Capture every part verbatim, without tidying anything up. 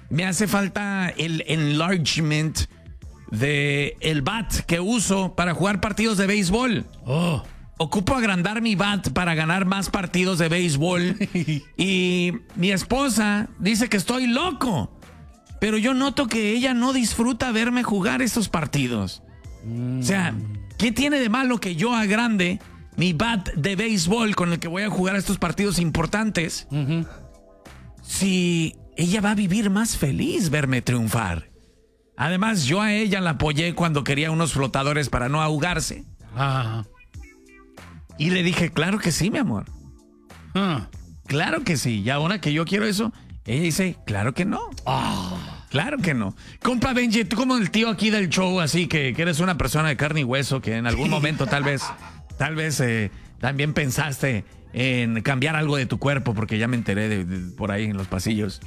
me hace falta el enlargement de el bat que uso para jugar partidos de béisbol. Oh. Ocupo agrandar mi bat para ganar más partidos de béisbol. Y mi esposa dice que estoy loco. Pero yo noto que ella no disfruta verme jugar estos partidos. Mm. O sea, ¿qué tiene de malo que yo agrande mi bat de béisbol con el que voy a jugar estos partidos importantes? Uh-huh. Si ella va a vivir más feliz verme triunfar. Además, yo a ella la apoyé cuando quería unos flotadores para no ahogarse. Ah. Y le dije, claro que sí, mi amor. Ah. Claro que sí. Y ahora que yo quiero eso, ella dice, claro que no. Ah. Claro que no. Compa Benji, tú como el tío aquí del show, así que, que eres una persona de carne y hueso, que en algún momento tal vez, tal vez eh, también pensaste en cambiar algo de tu cuerpo, porque ya me enteré de, de, por ahí en los pasillos.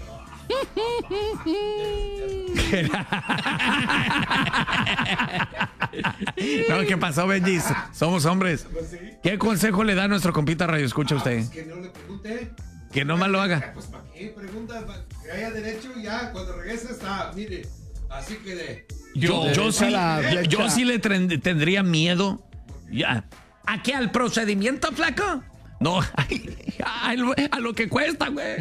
No, ¿qué pasó, Benji? Somos hombres. ¿Qué consejo le da a nuestro compita Radio Escucha a usted? Ah, pues que no le pregunte. Que no más lo haga. Pues para qué pregunta, que haya derecho y ya cuando regrese está, mire, así que de. Yo, yo sí, yo sí le tendría miedo. Ya. ¿A qué? ¿Al procedimiento, flaco? No, a, a lo que cuesta, güey.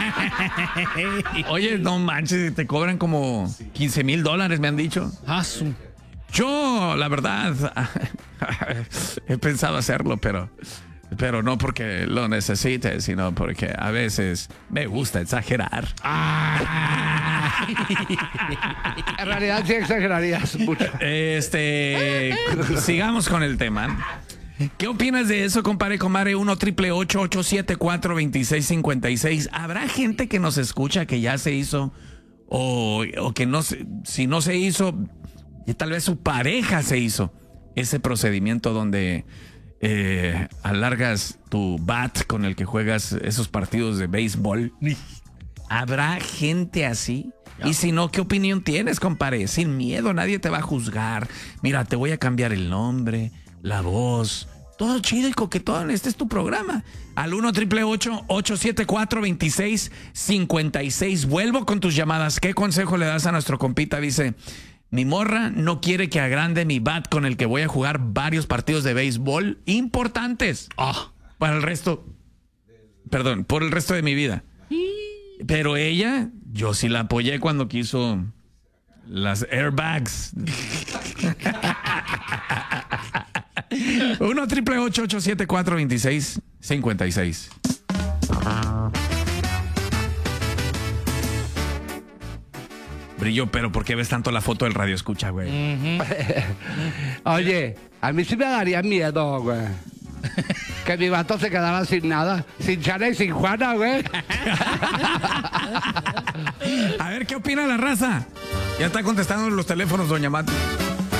Oye, no manches, te cobran como quince mil dólares, me han dicho. Ah, su. Yo, la verdad, he pensado hacerlo, pero, pero no porque lo necesite, sino porque a veces me gusta exagerar. Ah. En realidad sí exagerarías mucho. Este, sigamos con el tema. ¿Qué opinas de eso, compadre, compadre? uno triple ocho ocho siete cuatro dos seis cinco seis. ¿Habrá gente que nos escucha que ya se hizo o, o que no se, si no se hizo, y tal vez su pareja se hizo ese procedimiento donde eh, alargas tu bat con el que juegas esos partidos de béisbol? ¿Habrá gente así? Y si no, ¿qué opinión tienes, compadre? Sin miedo, nadie te va a juzgar. Mira, te voy a cambiar el nombre, la voz, todo chido y coquetón. Este es tu programa. Al uno triple ocho ocho siete cuatro dos seis cinco seis. Vuelvo con tus llamadas. ¿Qué consejo le das a nuestro compita? Dice, mi morra no quiere que agrande mi bat con el que voy a jugar varios partidos de béisbol importantes. Oh, para el resto, perdón, por el resto de mi vida. Pero ella, yo sí la apoyé cuando quiso las airbags. uno triple ocho ocho siete cuatro dos seis cinco seis. Brillo, pero ¿por qué ves tanto la foto del Radio Escucha, güey? Uh-huh. Oye, a mí sí me daría miedo, güey. Que mi vato se quedara sin nada, sin Chana y sin Juana, güey. A ver, ¿qué opina la raza? Ya está contestando los teléfonos, doña Mati.